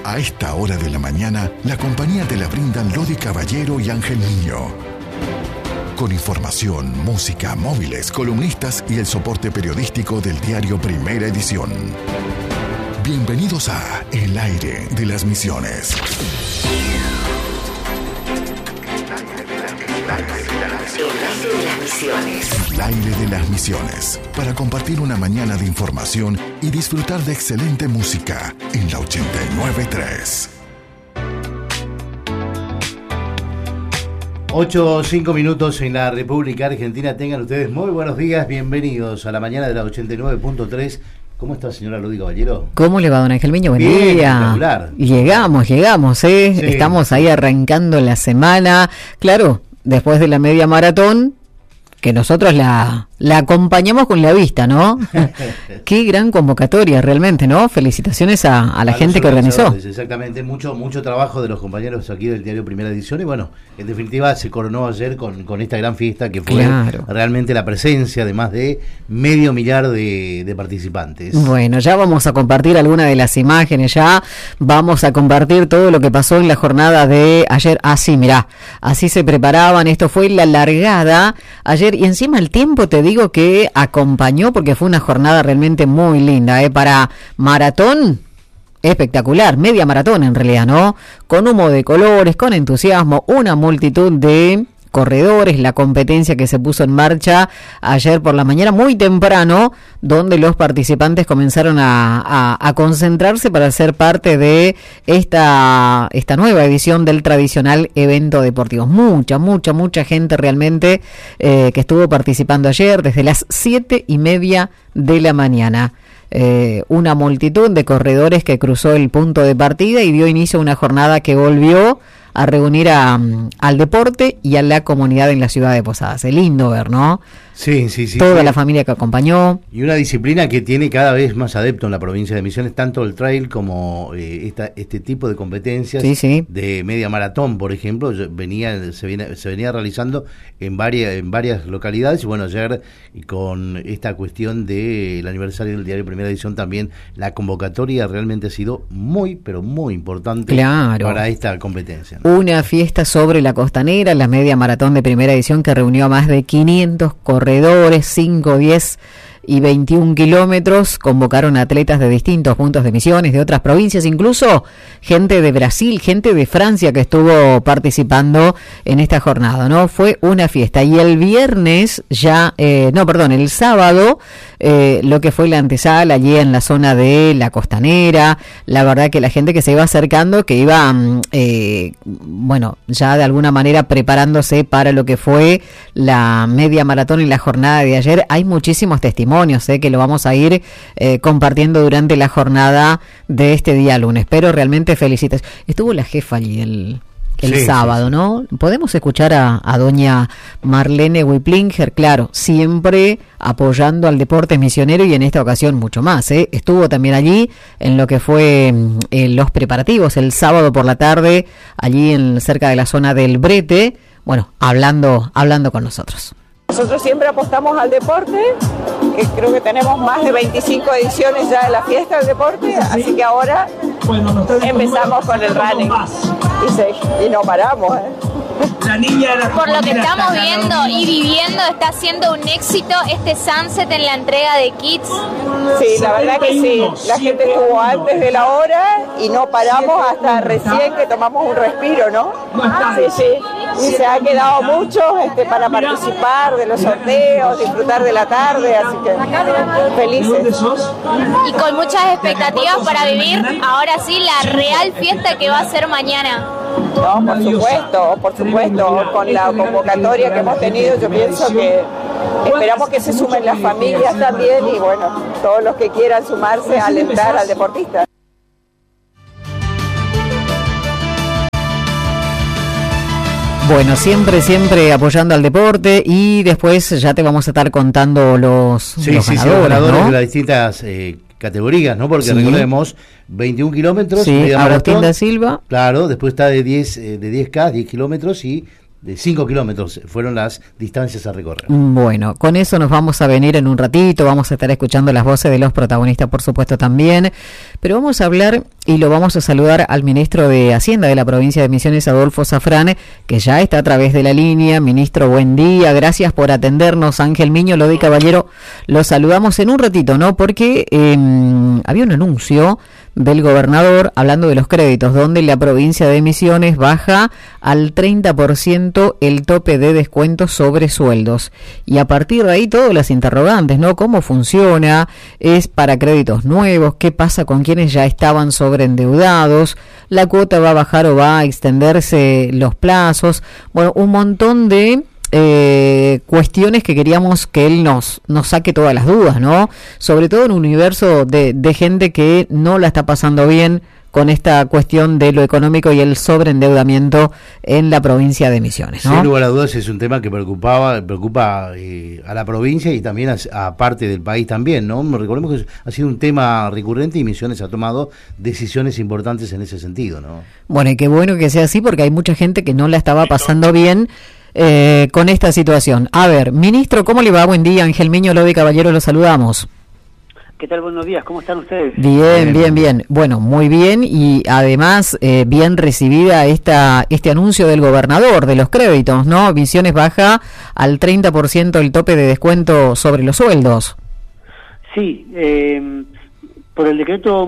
A esta hora de la mañana, la compañía te la brindan Lodi Caballero y Ángel Niño. Con información, música, móviles, columnistas y el soporte periodístico del diario Primera Edición. Bienvenidos a El Aire de las Misiones. El Aire de las Misiones. Para compartir una mañana de información y disfrutar de excelente música en la 89.3. 8:05 en la República Argentina. Tengan ustedes muy buenos días. Bienvenidos a la mañana de la 89.3. ¿Cómo está, señora Lodi Caballero? ¿Cómo le va, don Ángel Miño? Buen Bien, día. espectacular. Llegamos, Sí. Estamos ahí arrancando la semana. Claro, después de la media maratón, que nosotros la acompañamos con la vista, ¿no? Qué gran convocatoria realmente, ¿no? Felicitaciones a la gente que organizó. Exactamente, mucho trabajo de los compañeros aquí del diario Primera Edición y bueno, en definitiva se coronó ayer con esta gran fiesta que fue realmente la presencia de más de 500,000 de participantes. Bueno, ya vamos a compartir algunas de las imágenes, ya vamos a compartir todo lo que pasó en la jornada de ayer. Así, mirá, así se preparaban, esto fue la largada ayer y encima el tiempo te digo que acompañó porque fue una jornada realmente muy linda, para maratón, espectacular, media maratón en realidad, ¿no? Con humo de colores, con entusiasmo, una multitud de corredores, la competencia que se puso en marcha ayer por la mañana muy temprano, donde los participantes comenzaron a concentrarse para ser parte de esta nueva edición del tradicional evento deportivo. Mucha gente realmente que estuvo participando ayer desde las 7:30 de la mañana. Una multitud de corredores que cruzó el punto de partida y dio inicio a una jornada que volvió a reunir al deporte y a la comunidad en la ciudad de Posadas. Es lindo ver, ¿no? Sí. Toda la familia que acompañó. Y una disciplina que tiene cada vez más adepto en la provincia de Misiones, tanto el trail como este tipo de competencias de media maratón, por ejemplo, se venía realizando en varias localidades. Y bueno, ayer con esta cuestión del aniversario del diario Primera Edición también la convocatoria realmente ha sido muy, pero muy importante para esta competencia, ¿no? Una fiesta sobre la costanera, la media maratón de Primera Edición que reunió a más de 500 corredores, 5, 10 y 21 kilómetros, convocaron atletas de distintos puntos de Misiones, de otras provincias, incluso gente de Brasil, gente de Francia que estuvo participando en esta jornada, ¿no? Fue una fiesta. Y el viernes el sábado, lo que fue la antesala allí en la zona de la costanera, la verdad que la gente que se iba acercando, que iba, ya de alguna manera preparándose para lo que fue la media maratón en la jornada de ayer, hay muchísimos testimonios, que lo vamos a ir compartiendo durante la jornada de este día lunes, pero realmente felicitas. Estuvo la jefa allí el sábado, ¿no? Podemos escuchar a doña Marlene Wiplinger, claro, siempre apoyando al deporte misionero y en esta ocasión mucho más, Estuvo también allí en lo que fue los preparativos el sábado por la tarde, allí cerca de la zona del Brete, bueno, hablando con nosotros. Nosotros siempre apostamos al deporte, que creo que tenemos más de 25 ediciones ya de la fiesta del deporte, así que ahora empezamos con el running y no paramos. Por lo que estamos viendo y viviendo, está siendo un éxito este Sunset en la entrega de kits. Sí, la verdad que sí, la gente estuvo antes de la hora y no paramos hasta recién que tomamos un respiro, ¿no? Sí. Y se ha quedado mucho para participar de los sorteos, disfrutar de la tarde, así que felices. Y con muchas expectativas para vivir ahora sí la real fiesta que va a ser mañana. No, por supuesto, con la convocatoria que hemos tenido, yo pienso que esperamos que se sumen las familias también y bueno, todos los que quieran sumarse a alentar al deportista. Bueno, siempre apoyando al deporte y después ya te vamos a estar contando los ganadores, ¿no? De las distintas categorías, ¿no? Porque recordemos, 21 kilómetros, Agustín da Silva. Claro, después está de 10K, 10 kilómetros y 5 kilómetros fueron las distancias a recorrer. Bueno, con eso nos vamos a venir en un ratito, vamos a estar escuchando las voces de los protagonistas, por supuesto, también, pero vamos a hablar y lo vamos a saludar al ministro de Hacienda de la provincia de Misiones, Adolfo Zafrán, que ya está a través de la línea. Ministro, buen día, gracias por atendernos. Ángel Miño, Lodi Caballero, lo saludamos en un ratito, ¿no? Porque había un anuncio del gobernador hablando de los créditos, donde la provincia de Misiones baja al 30% el tope de descuentos sobre sueldos. Y a partir de ahí todas las interrogantes, ¿no? ¿Cómo funciona? ¿Es para créditos nuevos? ¿Qué pasa con quienes ya estaban sobreendeudados? ¿La cuota va a bajar o va a extenderse los plazos? Bueno, un montón de cuestiones que queríamos que él nos saque todas las dudas, ¿no? Sobre todo en un universo de gente que no la está pasando bien con esta cuestión de lo económico y el sobreendeudamiento en la provincia de Misiones, ¿no? Sin lugar a dudas es un tema que preocupa a la provincia y también a parte del país también, ¿no? Recordemos que ha sido un tema recurrente y Misiones ha tomado decisiones importantes en ese sentido, ¿no? Bueno, y qué bueno que sea así porque hay mucha gente que no la estaba pasando bien con esta situación. A ver, ministro, ¿cómo le va? Buen día, Ángel Miño, Lodi Caballero, los saludamos. ¿Qué tal? Buenos días, ¿cómo están ustedes? Bien. Bueno, muy bien y además bien recibida este anuncio del gobernador de los créditos, ¿no? Misiones baja al 30% el tope de descuento sobre los sueldos. Sí, por el decreto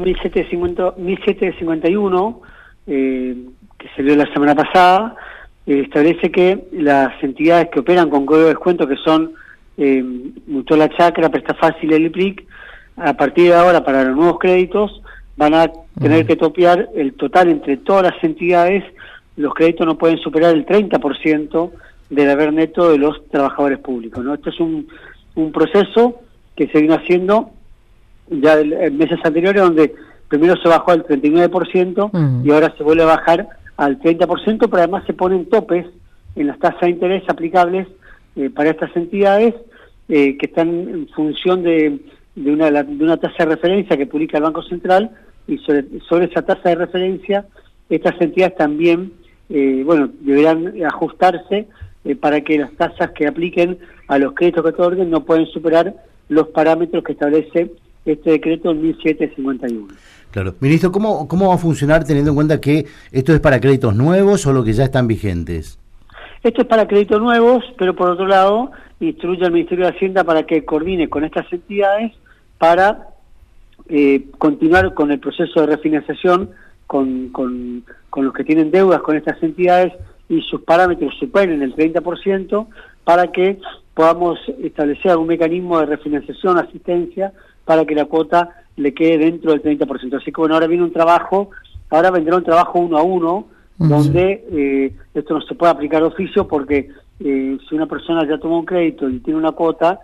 1751, que salió la semana pasada, establece que las entidades que operan con código de descuento, que son Mutual Chacra, Presta Fácil y el IPRIC, a partir de ahora para los nuevos créditos van a tener que topear el total entre todas las entidades. Los créditos no pueden superar el 30% del haber neto de los trabajadores públicos, ¿no? Esto es un proceso que se vino haciendo ya en meses anteriores, donde primero se bajó al 39% y ahora se vuelve a bajar al 30%, pero además se ponen topes en las tasas de interés aplicables para estas entidades que están en función de una tasa de referencia que publica el Banco Central, y sobre esa tasa de referencia estas entidades también deberán ajustarse para que las tasas que apliquen a los créditos que otorguen no pueden superar los parámetros que establece este decreto 1751. Claro. Ministro, ¿cómo va a funcionar teniendo en cuenta que esto es para créditos nuevos o lo que ya están vigentes? Esto es para créditos nuevos, pero por otro lado instruye al Ministerio de Hacienda para que coordine con estas entidades para continuar con el proceso de refinanciación con los que tienen deudas con estas entidades y sus parámetros superen el 30%, para que podamos establecer algún mecanismo de refinanciación, asistencia, para que la cuota le quede dentro del 30%. Así que bueno, ahora vendrá un trabajo 1 a 1, donde esto no se puede aplicar de oficio, porque si una persona ya tomó un crédito y tiene una cuota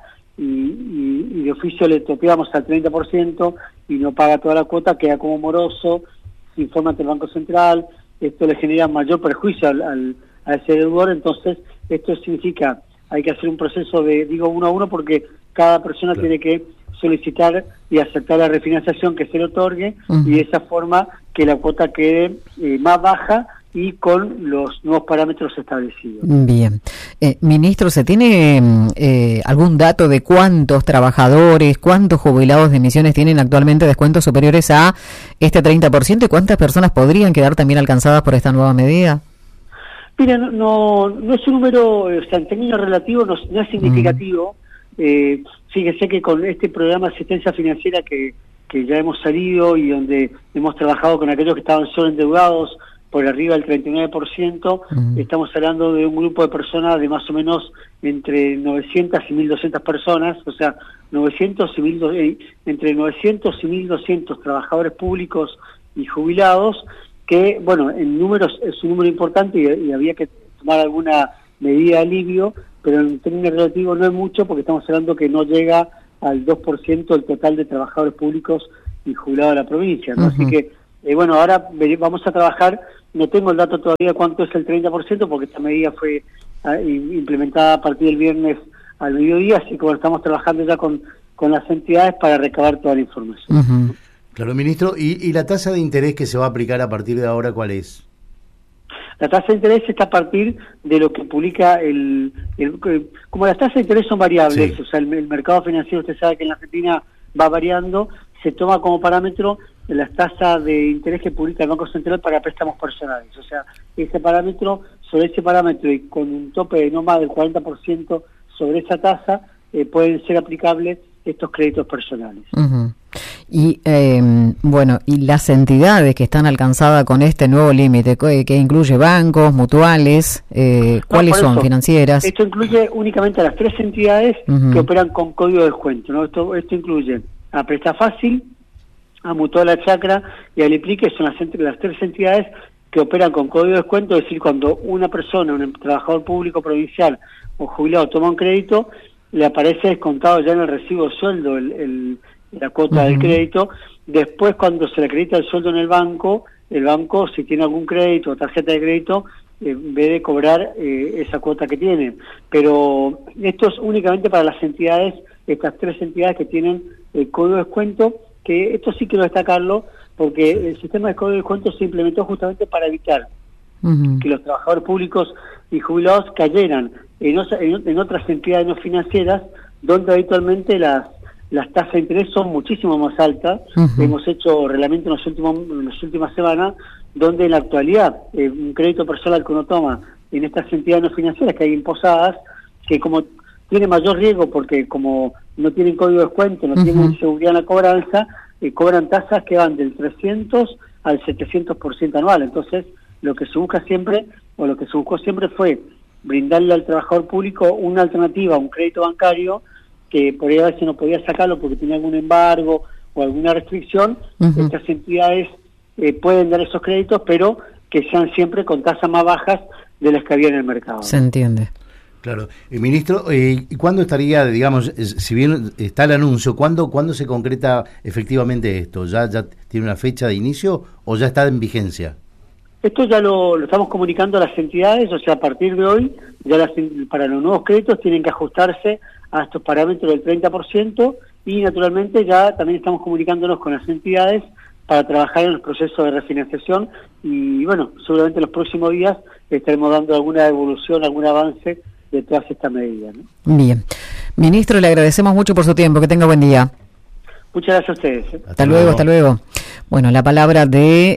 y de oficio le topeamos al 30% y no paga toda la cuota, queda como moroso, se informa ante el Banco Central, esto le genera mayor perjuicio a ese deudor. Entonces esto significa, hay que hacer un proceso de, 1 a 1, porque cada persona tiene que solicitar y aceptar la refinanciación que se le otorgue, y de esa forma que la cuota quede más baja y con los nuevos parámetros establecidos. Bien. Ministro, ¿se tiene algún dato de cuántos trabajadores, cuántos jubilados de Misiones tienen actualmente descuentos superiores a este 30% y cuántas personas podrían quedar también alcanzadas por esta nueva medida? Mira, no es un número, o sea, en términos relativos no es significativo. Fíjese que con este programa de asistencia financiera que ya hemos salido y donde hemos trabajado con aquellos que estaban sobreendeudados por arriba del 39%, estamos hablando de un grupo de personas de más o menos entre 900 y 1.200 personas, o sea, entre 900 y 1.200 trabajadores públicos y jubilados, que, bueno, en números es un número importante y había que tomar alguna medida de alivio, pero en términos relativos no es mucho, porque estamos hablando que no llega al 2% del total de trabajadores públicos y jubilados de la provincia, ¿no? Así que, ahora vamos a trabajar. No tengo el dato todavía cuánto es el 30%, porque esta medida fue implementada a partir del viernes al mediodía, así que estamos trabajando ya con las entidades para recabar toda la información. Claro, ministro, ¿y la tasa de interés que se va a aplicar a partir de ahora cuál es? La tasa de interés está a partir de lo que publica como las tasas de interés son variables, o sea, el mercado financiero, usted sabe que en la Argentina va variando, se toma como parámetro las tasas de interés que publica el Banco Central para préstamos personales. O sea, sobre ese parámetro y con un tope de no más del 40% sobre esa tasa, pueden ser aplicables estos créditos personales. Uh-huh. Y y las entidades que están alcanzadas con este nuevo límite, que incluye bancos, mutuales, ¿cuáles son? ¿Financieras? Esto incluye únicamente a las 3 entidades que operan con código de descuento, ¿no? Esto incluye a Presta Fácil, a Mutual Chacra y al IPLI, que son las 3 entidades que operan con código de descuento, es decir, cuando una persona, un trabajador público provincial o jubilado toma un crédito, le aparece descontado ya en el recibo de sueldo la cuota del crédito. Después, cuando se le acredita el sueldo en el banco, si tiene algún crédito o tarjeta de crédito, en vez de cobrar esa cuota que tiene. Pero esto es únicamente para las entidades, estas 3 entidades que tienen el código de descuento, que esto sí quiero destacarlo, porque el sistema de código de descuento se implementó justamente para evitar que los trabajadores públicos y jubilados cayeran en otras entidades no financieras, donde habitualmente las tasas de interés son muchísimo más altas. Hemos hecho reglamento en las últimas semanas, donde en la actualidad un crédito personal que uno toma en estas entidades no financieras que hay imposadas, que como tiene mayor riesgo porque como no tienen código de descuento, no tienen seguridad en la cobranza, cobran tasas que van del 300 al 700% anual. Entonces, lo que se buscó siempre fue brindarle al trabajador público una alternativa a un crédito bancario que por ahí a veces no podía sacarlo porque tenía algún embargo o alguna restricción. Estas entidades pueden dar esos créditos, pero que sean siempre con tasas más bajas de las que había en el mercado. Se entiende. Claro. Ministro, ¿cuándo estaría, digamos, si bien está el anuncio, ¿cuándo se concreta efectivamente esto? ¿Ya tiene una fecha de inicio o ya está en vigencia? Esto ya lo estamos comunicando a las entidades, o sea, a partir de hoy, para los nuevos créditos tienen que ajustarse a estos parámetros del 30% y naturalmente ya también estamos comunicándonos con las entidades para trabajar en los procesos de refinanciación y bueno, seguramente en los próximos días estaremos dando alguna evolución, algún avance de todas estas medidas, ¿no? Bien. Ministro, le agradecemos mucho por su tiempo, que tenga buen día. Muchas gracias a ustedes. Hasta luego. Bueno, la palabra de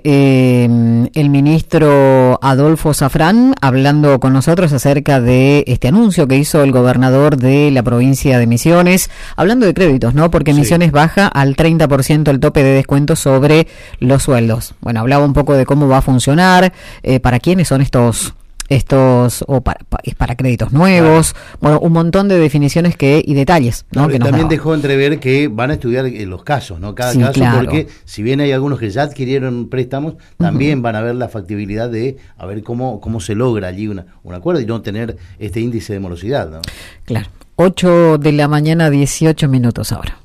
el ministro Adolfo Safrán hablando con nosotros acerca de este anuncio que hizo el gobernador de la provincia de Misiones, hablando de créditos, ¿no? Porque Misiones baja al 30% el tope de descuento sobre los sueldos. Bueno, hablaba un poco de cómo va a funcionar, para quiénes son estos o para créditos nuevos, bueno, un montón de definiciones y detalles, ¿no? Que también dejó entrever que van a estudiar los casos, ¿no? Cada caso, claro. Porque si bien hay algunos que ya adquirieron préstamos, también van a ver la factibilidad de a ver cómo se logra allí un acuerdo y no tener este índice de morosidad, ¿no? Claro. 8 de la mañana, 18 minutos ahora.